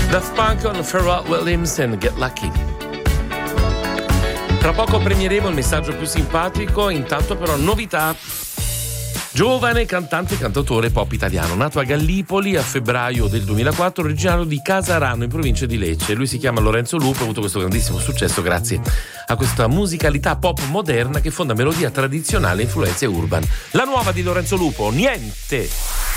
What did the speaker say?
Daft Punk con Pharrell Williams and Get Lucky. Tra poco premieremo il messaggio più simpatico, intanto però novità. Giovane cantante e cantautore pop italiano, nato a Gallipoli a febbraio del 2004, originario di Casarano in provincia di Lecce. Lui si chiama Lorenzo Lupo e ha avuto questo grandissimo successo grazie a questa musicalità pop moderna che fonda melodia tradizionale e influenze urban. La nuova di Lorenzo Lupo, Niente.